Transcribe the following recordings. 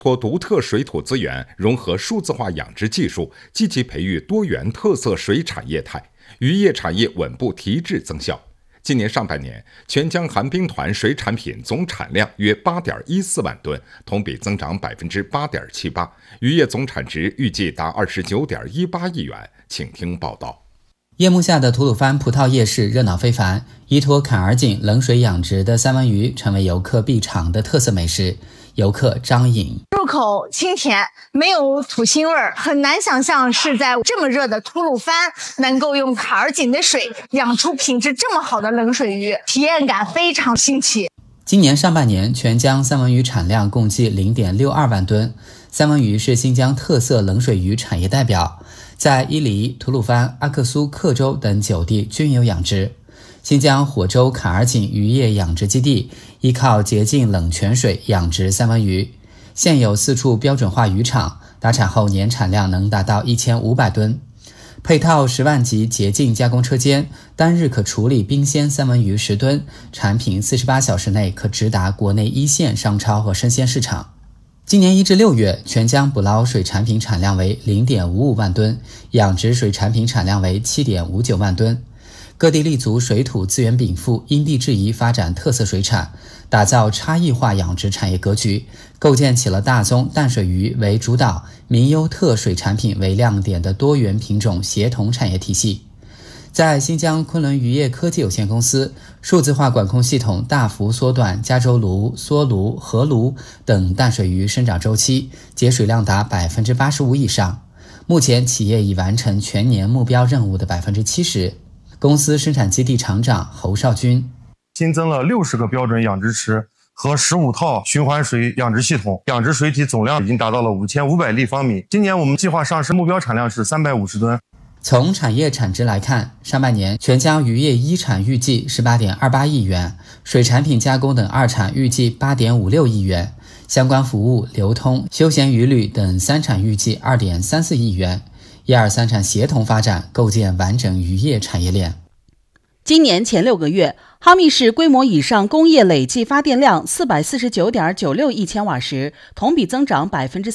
拓独特水土资源，融合数字化养殖技术，积极培育多元特色水产业态，渔业产业稳步提质增效。今年上半年，全江寒冰团水产品总产量约 8.14 万吨，同比增长 8.78%， 渔业总产值预计达 29.18 亿元。请听报道。 夜幕下的吐鲁番葡萄夜市热闹非凡，依托坎儿井冷水养殖的三文鱼成为游客必尝的特色美食。游客张颖， 入口清甜，没有土腥味儿，很难想象是在这么热的吐鲁番能够用坎儿井的水养出品质这么好的冷水鱼，体验感非常新奇。 今年上半年，全江三文鱼产量共计 0.62 万吨，三文鱼是新疆特色冷水鱼产业代表，在伊犁、吐鲁番、阿克苏、克州等9地均有养殖。新疆火州坎儿井渔业养殖基地依靠洁净冷泉水养殖三文鱼，现有4处标准化渔场，打产后年产量能达到1500吨。配套10万级洁净加工车间，单日可处理冰鲜三文鱼10吨，产品48小时内可直达国内1线商超和生鲜市场。今年1至6月，全江捕捞水产品产量为 0.55 万吨，养殖水产品产量为 7.59 万吨。各地立足水土资源禀赋，因地制宜发展特色水产，打造差异化养殖产业格局，构建起了大宗淡水鱼为主导、民优特水产品为亮点的多元品种协同产业体系。在新疆昆仑渔业科技有限公司，数字化管控系统大幅缩短加州鲈、梭鲈、河鲈等淡水鱼生长周期，节水量达 85% 以上。目前企业已完成全年目标任务的 70%。公司生产基地厂长侯少军， 新增了60个标准养殖池和15套循环水养殖系统，养殖水体总量已经达到了5500立方米。今年我们计划上市目标产量是350吨。 从产业产值来看，上半年全江渔业一产预计 18.28 亿元，水产品加工等二产预计 8.56 亿元，相关服务、流通、休闲渔旅等三产预计 2.34 亿元。1、2、3产协同发展，构建完整渔业产业链。 今年前6个月，哈密市规模以上工业累计发电量 449.96 亿千瓦时，同比增长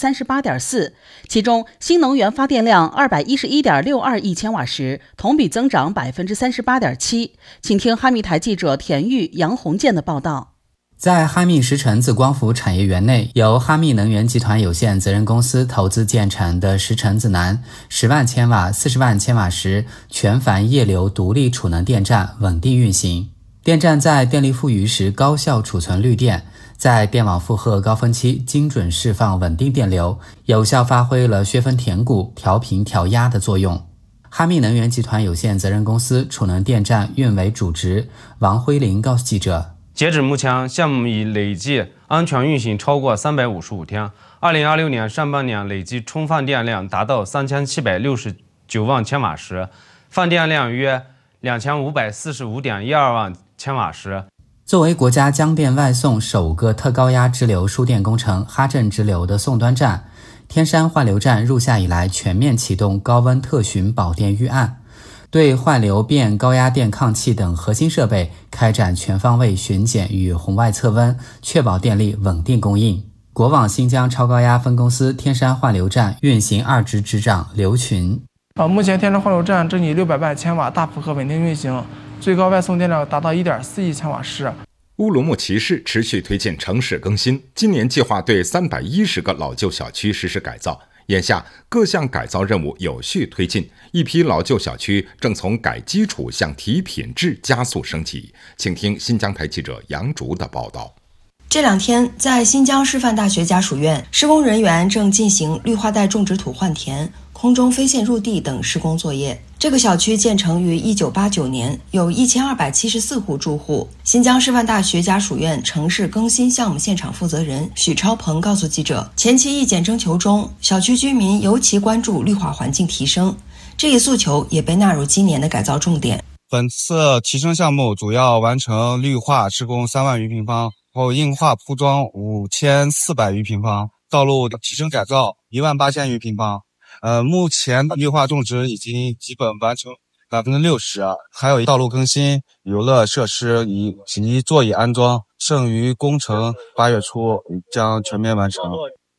38.4%， 其中新能源发电量 211.62 亿千瓦时，同比增长 38.7%。 请听哈密台记者田玉、杨红建的报道。 在哈密石城子光伏产业园内，由哈密能源集团有限责任公司投资建成的石城子南10万千瓦、40万千瓦时全繁液流独立储能电站稳定运行。电站在电力富余时高效储存绿电，在电网负荷高峰期精准释放稳定电流，有效发挥了削峰填谷、调频调压的作用。哈密能源集团有限责任公司储能电站运维主职王辉林告诉记者， 截止目前，项目已累计安全运行超过355天。2026年上半年累计充放电量达到3769万千瓦时，放电量约2545.12万千瓦时。 作为国家江电外送首个特高压支流输电工程哈正支流的送端站，天山换流站入夏以来全面启动高温特巡保电预案，对换流变高压电抗器等核心设备开展全方位巡检与红外测温，确保电力稳定供应。国网新疆超高压分公司天山换流站运行二支支长刘群， 目前天山换流站正以600万千瓦大负荷稳定运行，最高外送电量达到 1.4 亿千瓦时。 乌鲁木齐市持续推进城市更新，今年计划对310个老旧小区实施改造。眼下各项改造任务有序推进，一批老旧小区正从改基础向提品质加速升级。请听新疆台记者杨竹的报道。 这2天，在新疆师范大学家属院，施工人员正进行绿化带种植土换田、空中飞线入地等施工作业。这个小区建成于1989年，有1274户住户。新疆师范大学家属院城市更新项目现场负责人许超鹏告诉记者，前期意见征求中，小区居民尤其关注绿化环境提升，这一诉求也被纳入今年的改造重点。 本次提升项目主要完成绿化施工3万余平方，后硬化铺装5400余平方，道路提升改造18000余平方。目前绿化种植已经基本完成60%，还有道路更新、游乐设施以及座椅安装，剩余工程8月初将全面完成。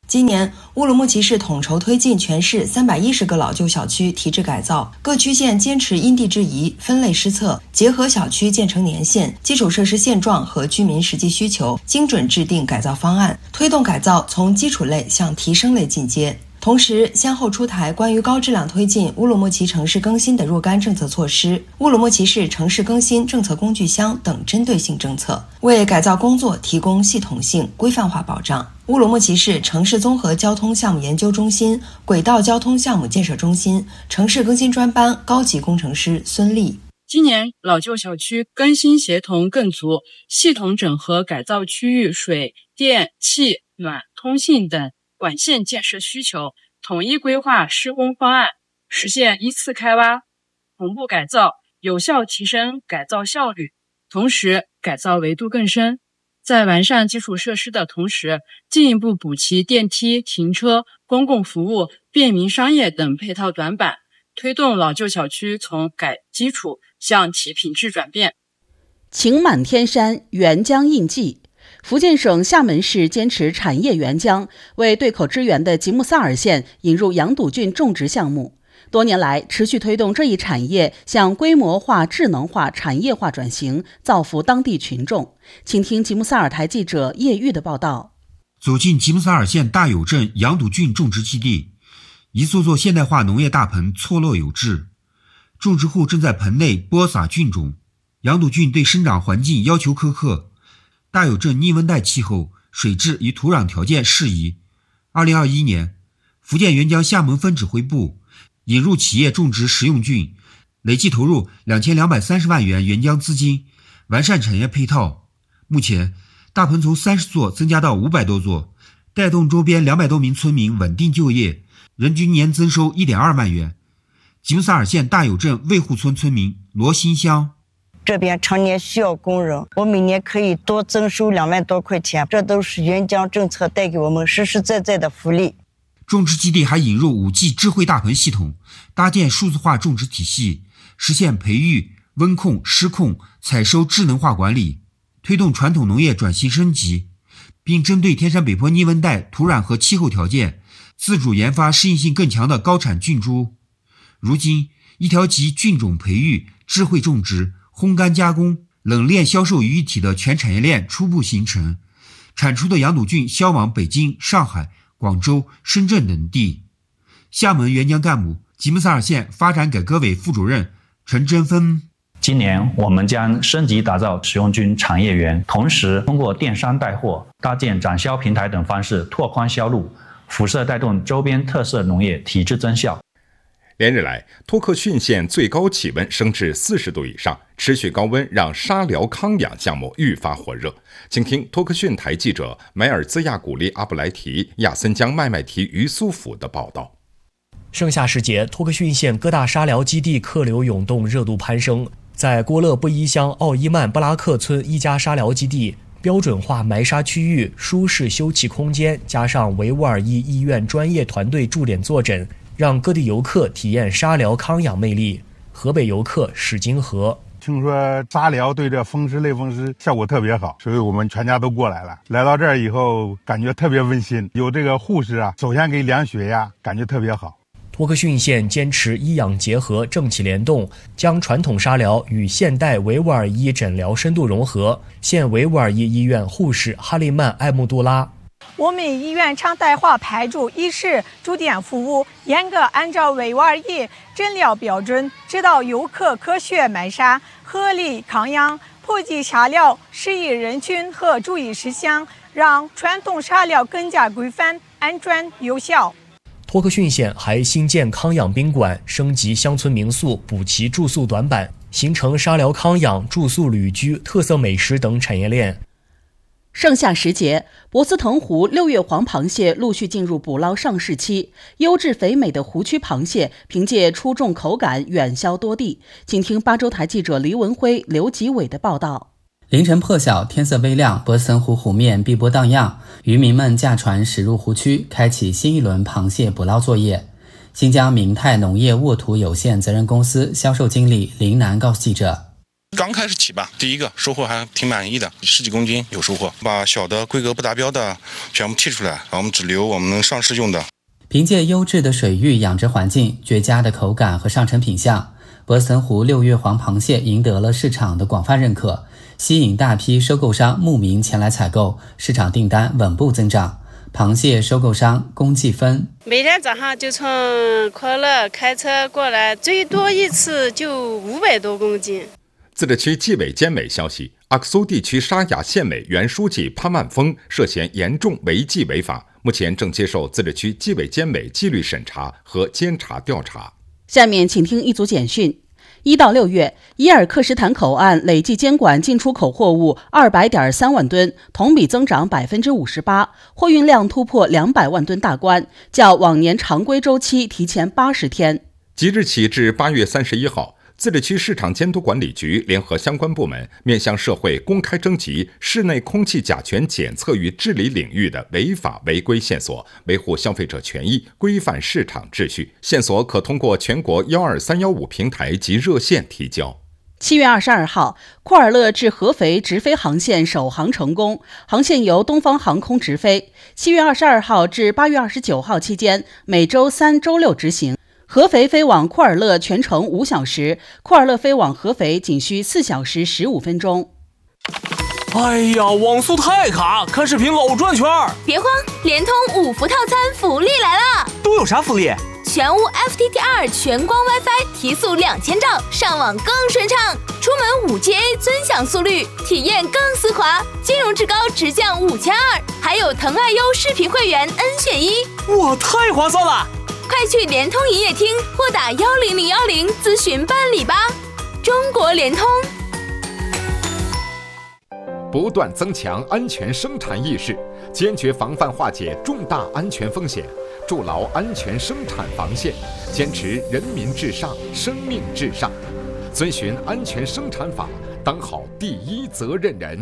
今年，乌鲁木齐市统筹推进全市310个老旧小区提质改造，各区县坚持因地制宜、分类施策，结合小区建成年限、基础设施现状和居民实际需求，精准制定改造方案，推动改造从基础类向提升类进阶。同时，先后出台关于高质量推进乌鲁木齐城市更新的若干政策措施、乌鲁木齐市城市更新政策工具箱等针对性政策，为改造工作提供系统性、规范化保障。乌鲁木齐市城市综合交通项目研究中心轨道交通项目建设中心城市更新专班高级工程师孙丽。 今年老旧小区更新协同更足，系统整合改造区域水电气暖通信等管线建设需求，统一规划施工方案，实现依次开挖、同步改造，有效提升改造效率，同时改造维度更深。在完善基础设施的同时，进一步补齐电梯、停车、公共服务、便民商业等配套短板，推动老旧小区从改基础向提品质转变。 晴满天山，沅江印记。福建省厦门市坚持产业援疆，为对口支援的吉木萨尔县引入羊肚菌种植项目。多年来，持续推动这一产业向规模化、智能化、产业化转型，造福当地群众。请听吉木萨尔台记者叶玉的报道。 走进吉木萨尔县大有镇羊肚菌种植基地，一座座现代化农业大棚错落有致，种植户正在盆内播撒菌种。羊肚菌对生长环境要求苛刻，大有镇逆温带气候、水质与土壤条件适宜。2021年，福建援疆厦门分指挥部引入企业种植食用菌，累计投入2230万元援疆资金，完善产业配套。目前，大棚从30座增加到500多座，带动周边200多名村民稳定就业，人均年增收1.2万元。吉木萨尔县大有镇卫户村村民罗新香： 这边常年需要工人，我每年可以多增收2万多块钱，这都是援疆政策带给我们实实在在的福利。 种植基地还引入5G 智慧大棚系统，搭建数字化种植体系，实现培育、温控、湿控、采收智能化管理，推动传统农业转型升级，并针对天山北坡逆温带土壤和气候条件，自主研发适应性更强的高产菌株。如今，一条集菌种培育、智慧种植、烘干加工、冷链销售于一体的全产业链初步形成，产出的羊肚菌销往北京、上海、广州、深圳等地。厦门援疆干部、吉木萨尔县发展改革委副主任陈真芬： 今年我们将升级打造食用菌产业园，同时通过电商带货、搭建展销平台等方式拓宽销路，辐射带动周边特色农业提质增效。 连日来，托克逊县最高气温升至40度以上，持续高温让沙疗康养项目愈发火热。请听托克逊台记者梅尔兹亚古利阿布莱提亚森江麦麦提于苏府的报道。 盛夏时节，托克逊县各大沙疗基地客流涌动，热度攀升。在郭勒布依乡奥伊曼布拉克村一家沙疗基地，标准化埋沙区域、舒适休憩空间，加上维吾尔裔医院专业团队驻点坐诊，让各地游客体验沙疗康养魅力。河北游客史金河： 听说沙疗对这风湿类风湿效果特别好，所以我们全家都过来了。来到这儿以后，感觉特别温馨，有这个护士啊，首先给量血压，感觉特别好。 托克逊县坚持医养结合、政企联动，将传统沙疗与现代维吾尔裔诊疗深度融合。县维吾尔裔医院护士哈利曼·艾木杜拉： 我们医院常态化派驻医师驻点服务，严格按照维吾尔裔诊疗标准，指导游客科学埋沙、合理康养，普及沙疗适宜人群和注意事项，让传统沙疗更加规范、安全、有效。 托克逊县还新建康养宾馆，升级乡村民宿，补齐住宿短板，形成沙疗康养、住宿旅居、特色美食等产业链。 盛夏时节，博斯腾湖6月黄螃蟹陆续进入捕捞上市期，优质肥美的湖区螃蟹凭借出众口感远销多地。请听巴州台记者黎文辉、刘吉伟的报道。 凌晨破晓，天色微亮，博斯腾湖湖面碧波荡漾，渔民们驾船驶入湖区，开启新一轮螃蟹捕捞作业。新疆明泰农业沃土有限责任公司销售经理林楠告诉记者： 刚开始起吧，第一个收获还挺满意的，10几公斤有收获。把小的规格不达标的全部剔出来，然后我们只留我们能上市用的。 凭借优质的水域养殖环境、绝佳的口感和上乘品相，博森湖6月黄螃蟹赢得了市场的广泛认可，吸引大批收购商慕名前来采购，市场订单稳步增长。螃蟹收购商龚继芬： 每天早上就从快乐开车过来，最多一次就500多公斤。 自治区纪委监委消息，阿克苏地区沙雅县委原书记潘万峰涉嫌严重违纪违法，目前正接受自治区纪委监委纪律审查和监察调查。 下面请听一组简讯。1到6月，伊尔克什坦口岸累计监管进出口货物200.3万吨，同比增长58%，货运量突破200万吨大关，较往年常规周期提前80天。 即日起至8月31号，自治区市场监督管理局联合相关部门面向社会公开征集室内空气甲醛检测与治理领域的违法违规线索，维护消费者权益，规范市场秩序。线索可通过全国12315平台及热线提交。 7月22号，库尔勒至合肥直飞航线首航成功，航线由东方航空直飞。7月22号至8月29号期间，每周3、周6执行。合肥飞往库尔勒全程5小时，库尔勒飞往合肥仅需4小时15分钟。 哎呀，网速太卡，看视频老转圈。 别慌，联通5伏套餐福利来了！ 都有啥福利？ 全屋 FTTR 全光 WiFi 提速2000兆，上网更顺畅，出门5Ga 尊享速率，体验更丝滑，金融至高直降5200，还有腾爱优视频会员 N 选1， 哇，太划算了！ 快去联通营业厅或打10010咨询办理吧。中国联通。 不断增强安全生产意识，坚决防范化解重大安全风险，筑牢安全生产防线，坚持人民至上、生命至上，遵循安全生产法，当好第一责任人。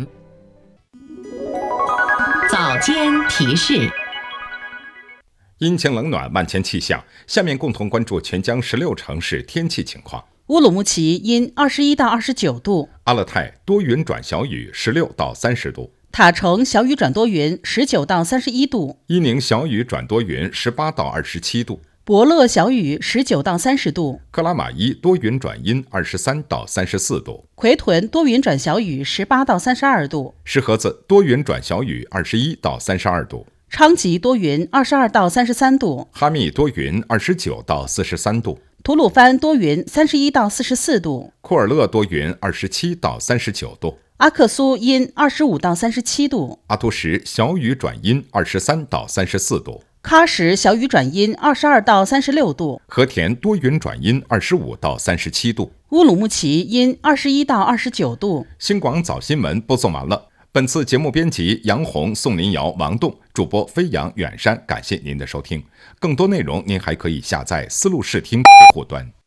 早间提示。 阴晴冷暖，万千气象。下面共同关注全疆16城市天气情况。 乌鲁木齐阴21到29度， 阿勒泰多云转小雨16到30度， 塔城小雨转多云19到31度， 伊宁小雨转多云18到27度， 博乐小雨19到30度， 克拉玛依多云转阴23到34度， 奎屯多云转小雨18到32度， 石河子多云转小雨21到32度， 昌吉多云22到33度， 哈密多云29到43度， 吐鲁番多云31到44度， 库尔勒多云27到39度， 阿克苏阴25到37度， 阿图什小雨转阴23到34度， 喀什小雨转阴22到36度， 和田多云转阴25到37度， 乌鲁木齐阴21到29度。 新广早新闻播送完了。本次节目编辑杨红、宋林瑶、王栋，主播飞扬、远山，感谢您的收听。更多内容您还可以下载思路视听客户端。